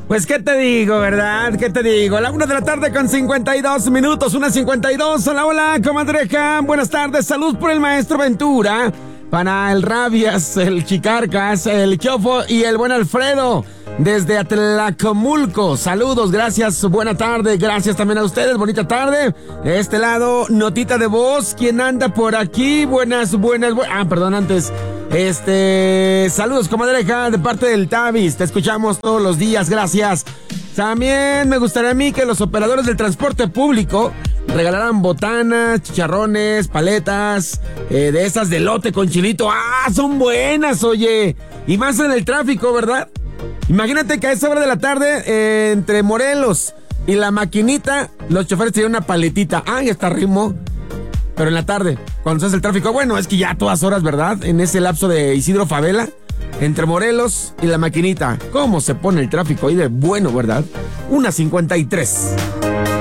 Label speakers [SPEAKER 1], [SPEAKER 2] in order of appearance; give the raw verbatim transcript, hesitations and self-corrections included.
[SPEAKER 1] Pues, ¿qué te digo, verdad? ¿Qué te digo? La una de la tarde con cincuenta y dos minutos, una cincuenta y dos. Hola, hola, comadreja. Buenas tardes. Salud por el maestro Ventura. Para el Rabias, el Chicarcas, el Chofo y el buen Alfredo. Desde Atlacomulco. Saludos, gracias, buena tarde. Gracias también a ustedes, bonita tarde. De este lado, notita de voz. ¿Quién anda por aquí? Buenas, buenas, buenas. Ah, perdón, antes. Este, saludos, comadreja, de parte del Tavis. Te escuchamos todos los días, gracias. También me gustaría a mí que los operadores del transporte público regalaran botanas, chicharrones, paletas, eh, de esas de elote con chilito. ¡Ah, son buenas, oye! Y más en el tráfico, ¿verdad? Imagínate que a esa hora de la tarde, eh, entre Morelos y La Maquinita, los choferes tienen una paletita. ¡Ah, ya está ritmo! Pero en la tarde, cuando se hace el tráfico, bueno, es que ya a todas horas, ¿verdad? En ese lapso de Isidro Favela, entre Morelos y La Maquinita. ¿Cómo se pone el tráfico ahí de bueno, verdad? una cincuenta y tres.